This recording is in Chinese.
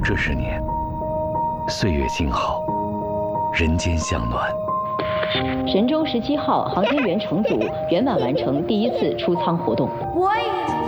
这10年，岁月静好，人间向暖。 神舟17号航天员乘组圆满完成第1次出舱活动。 我已经